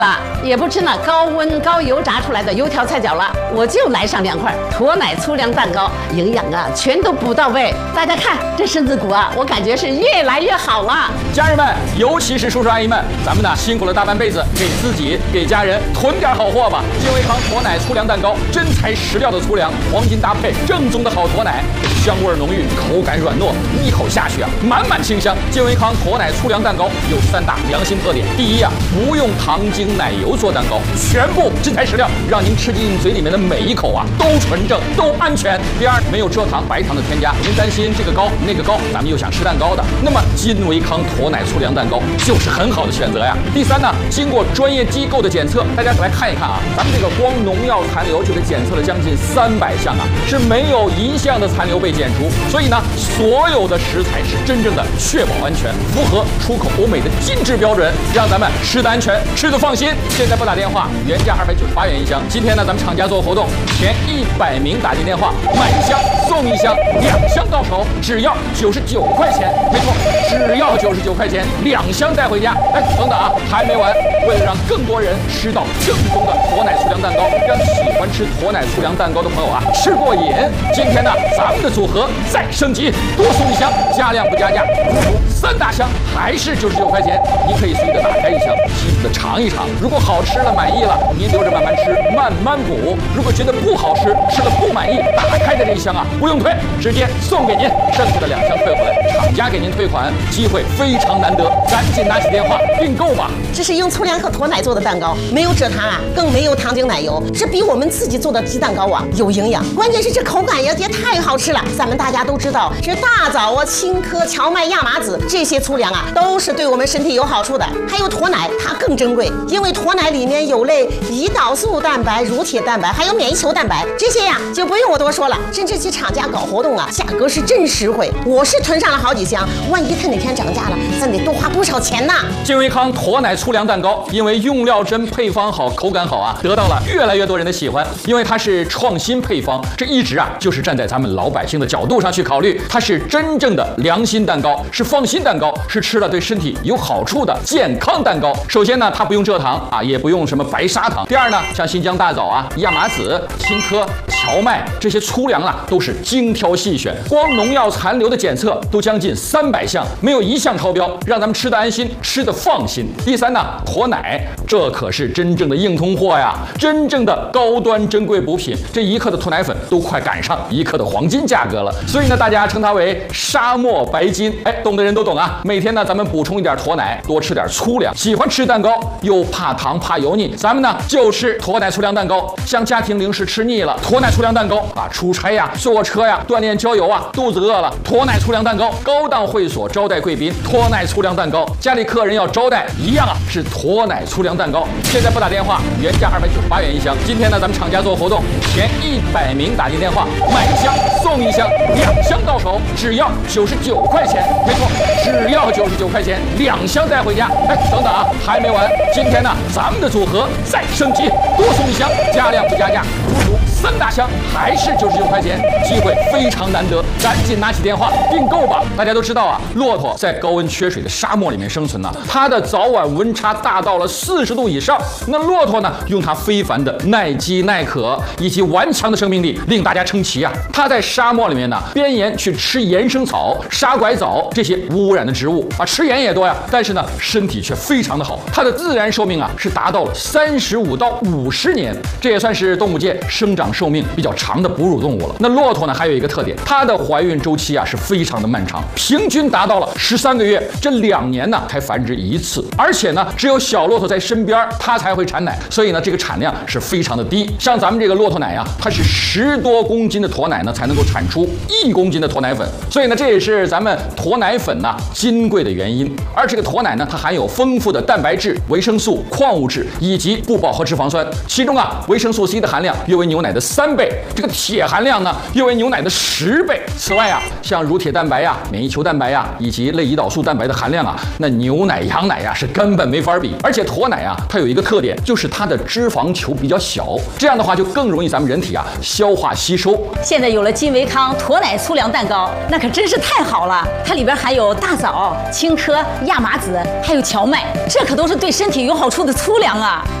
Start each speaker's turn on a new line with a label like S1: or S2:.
S1: 也不吃那高温高油炸出来的油条菜饺了，我就来上2块驼奶粗粮蛋糕，营养啊全都补到位。大家看这身子骨啊，我感觉是越来越好了。
S2: 家人们，尤其是叔叔阿姨们，咱们呢辛苦了大半辈子，给自己给家人囤点好货吧。健胃康驼奶粗粮蛋糕，真材实料的粗粮，黄金搭配，正宗的好驼奶，香味浓郁，口感软糯，一口下去啊，满满清香。健胃康驼奶粗粮蛋糕有3大良心特点：第一啊，不用糖精奶油做蛋糕，全部真材实料，让您吃进嘴里面的每一口啊都纯正，都安全。第二，没有蔗糖、白糖的添加，您担心这个高那个高，咱们又想吃蛋糕的，那么金维康驼奶粗粮蛋糕就是很好的选择呀。第三呢，经过专业机构的检测，大家来看一看啊，咱们这个光农药残留就得检测了将近300项啊，是没有一项的残留被检出，所以呢，所有的食材是真正的确保安全，符合出口欧美的金质标准，让咱们吃得安全，吃得放心。现在拨打电话，原价298元一箱，今天呢，咱们厂家做活动，前100名打进电话，买1箱送1箱，2箱到手只要99块钱，没错，只要99块钱，2箱带回家。哎，等等啊，还没完，为了让更多人吃到正宗的驼奶粗粮蛋糕，让喜欢吃驼奶粗粮蛋糕的朋友啊吃过瘾，今天呢，咱们的组合再升级，多送1箱，加量不加价，3大箱还是99块钱，您可以随意的打开1箱，细细的尝一尝，如果好吃了满意了，您留着慢慢吃，慢慢补；如果觉得不好吃，吃了不满意，打开的这1箱啊不用退，直接送给您，剩下的2箱退回来，厂家给您退款，机会非常难得，赶紧拿起电话订购吧。
S3: 这是用粗粮和驼奶做的蛋糕，没有蔗糖啊，更没有糖精奶油，这比我们自己做的鸡蛋糕啊有营养，关键是这口感也太好吃了。咱们大家都知道，这大枣啊、青稞、荞麦、亚麻籽这些粗粮啊，都是对我们身体有好处的。还有驼奶，它更珍贵，因为驼奶里面有类胰岛素蛋白、乳铁蛋白，还有免疫球蛋白，这些呀就不用我多说了。甚至去厂家搞活动啊，价格是真实惠，我是囤上了好几箱，万一它哪天涨价了，咱得多花不少钱呢。
S2: 健胃康驼奶粗粮蛋糕，因为用料真、配方好、口感好啊，得到了越来越多人的喜欢。因为它是创新配方，这一直啊就是站在咱们老百姓的角度上去考虑，它是真正的良心蛋糕，是放心蛋糕，是吃了对身体有好处的健康蛋糕。首先呢，它不用蔗糖啊，也不用什么白砂糖。第二呢，像新疆大枣啊、亚麻籽、青稞、荞麦这些粗粮啊，都是精挑细选，光农药残留的检测都将近300项，没有1项超标，让咱们吃得安心，吃得放心。第三呢，驼奶，这可是真正的硬通货呀，真正的高端珍贵补品，这1克的驼奶粉都快赶上1克的黄金价格了，所以呢，大家称它为沙漠白金。哎，懂的人都懂啊。每天呢，咱们补充一点驼奶，多吃点粗粮。喜欢吃蛋糕又怕糖怕油腻，咱们呢就吃驼奶粗粮蛋糕。像家庭零食吃腻了，驼奶粗粮蛋糕啊，出差呀、坐车呀、锻炼郊游啊，肚子饿了，驼奶粗粮蛋糕。高档会所招待贵宾，驼奶粗粮蛋糕。家里客人要招待，一样啊，是驼奶粗粮蛋糕。现在拨打电话，原价298元一箱，今天呢，咱们厂家做活动，前100名打进电话，买1箱送1箱，2箱到手只要99块钱，没错，只要99块钱，2箱带回家。哎，等等啊，还没完，今天呢，咱们的组合再升级，多送1箱，加量不加价，足3大箱还是99块钱，机会非常难得，赶紧拿起电话订购吧。大家都知道啊，骆驼在高温缺水的沙漠里面生存呢，它的早晚温差大到了40度以上。那骆驼呢，用它非凡的耐饥耐渴以及顽强的生命力，令大家称奇啊。它在沙漠里面呢，边沿去吃岩生草、沙拐枣这些无污染的植物啊，吃盐也多呀，但是呢，身体却非常的好。它的自然寿命啊，是达到了35到50年，这也算是动物界生长寿命比较长的哺乳动物了。那骆驼呢，还有一个特点，它的怀孕周期啊是非常的漫长，平均达到了13个月，这2年呢才繁殖1次，而且呢，只有小骆驼在身边，它才会产奶，所以呢，这个产量是非常的低。像咱们这个骆驼奶啊，它是10多公斤的驼奶呢，才能够产出1公斤的驼奶粉，所以呢，这也是咱们驼奶粉呢金贵的原因。而这个驼奶呢，它含有丰富的蛋白质、维生素、矿物质以及不饱和脂肪酸，其中啊，维生素 C 的含量约为牛奶的3倍倍，这个铁含量呢又为牛奶的10倍。此外啊，像乳铁蛋白呀、免疫球蛋白呀以及类胰岛素蛋白的含量啊，那牛奶、羊奶呀是根本没法比。而且驼奶啊，它有一个特点，就是它的脂肪球比较小，这样的话就更容易咱们人体啊消化吸收。
S4: 现在有了金维康驼奶粗粮蛋糕，那可真是太好了！它里边含有大枣、青稞、亚麻籽，还有荞麦，这可都是对身体有好处的粗粮啊。